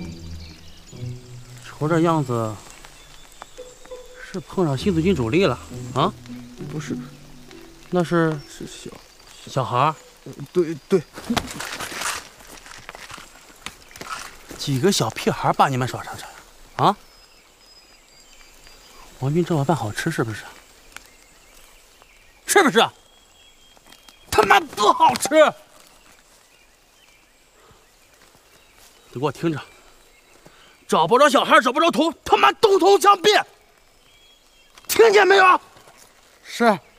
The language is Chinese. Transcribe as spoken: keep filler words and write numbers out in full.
瞅这样子，是碰上新四军主力了啊？ 不是， 那是是小小孩。 对对， 几个小屁孩把你们耍成这样啊？王斌这碗饭好吃是不是？是不是？他妈不好吃！你给我听着，找不着小孩，找不着头，他妈动头枪毙！听见没有？ 是。